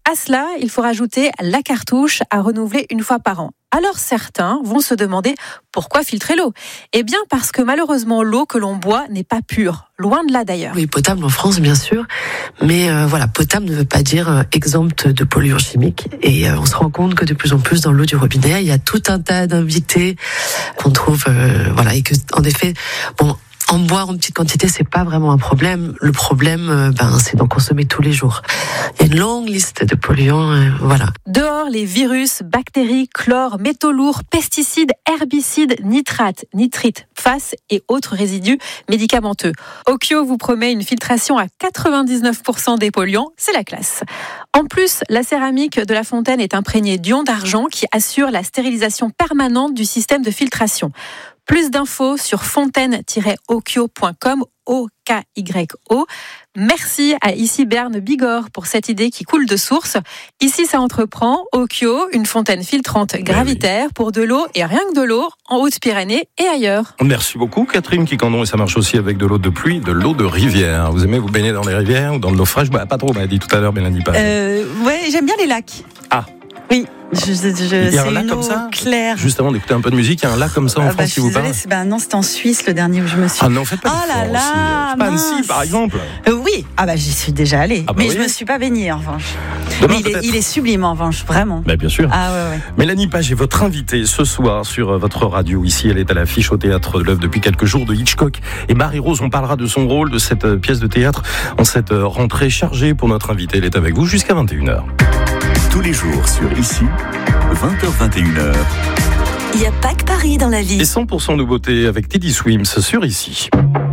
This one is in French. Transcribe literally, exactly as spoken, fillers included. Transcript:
À cela, il faut rajouter la cartouche à renouveler une fois par an. Alors certains vont se demander pourquoi filtrer l'eau ? Eh bien parce que malheureusement l'eau que l'on boit n'est pas pure, loin de là d'ailleurs. Oui, potable en France bien sûr, mais euh, voilà, potable ne veut pas dire euh, exempte de polluants chimiques. Et euh, on se rend compte que de plus en plus dans l'eau du robinet, il y a tout un tas d'invités qu'on trouve, euh, voilà, et que en effet, bon. En boire en petite quantité, c'est pas vraiment un problème. Le problème, ben, c'est d'en consommer tous les jours. Il y a une longue liste de polluants, euh, voilà. Dehors, les virus, bactéries, chlore, métaux lourds, pesticides, herbicides, nitrates, nitrites, P F A S et autres résidus médicamenteux. Occhio vous promet une filtration à quatre-vingt-dix-neuf pour cent des polluants, c'est la classe. En plus, la céramique de la fontaine est imprégnée d'ions d'argent qui assure la stérilisation permanente du système de filtration. Plus d'infos sur fontaine tiret occhio point com, O K Y O. Merci à Ici Berne Bigorre pour cette idée qui coule de source. Ici, ça entreprend Occhio, une fontaine filtrante gravitaire pour de l'eau et rien que de l'eau en Haute-Pyrénées et ailleurs. Merci beaucoup Catherine Quiquendon, et ça marche aussi avec de l'eau de pluie, de l'eau de rivière. Vous aimez vous baigner dans les rivières ou dans de l'eau fraîche ? Bah, pas trop, m'a dit tout à l'heure Mélanie Page. Euh, ouais, j'aime bien les lacs. Ah. Oui. Je, je, je, il y a un c'est lac une comme eau ça claire. Juste avant d'écouter un peu de musique, il y a un lac comme ça en ah France bah, qui vous parle. C'est, bah, non, c'était en Suisse le dernier où je me suis. Ah non, faites pas oh là là, là, pas Annecy par exemple. Euh, oui, ah bah j'y suis déjà allée, ah bah mais oui. je me suis pas baignée en revanche. Demain, mais il est, il est sublime en revanche, vraiment. Bah, bien sûr. Ah ouais, ouais. Mélanie Page est votre invitée ce soir sur votre radio. Ici, elle est à l'affiche au Théâtre de l'Œuvre depuis quelques jours de Hitchcock. Et Marie-Rose, on parlera de son rôle, de cette pièce de théâtre en cette rentrée chargée pour notre invitée. Elle est avec vous jusqu'à vingt et une heures. Tous les jours sur Ici, vingt heures vingt et une heures. Il n'y a pas que Paris dans la vie. Et cent pour cent nouveauté avec Teddy Swims sur Ici.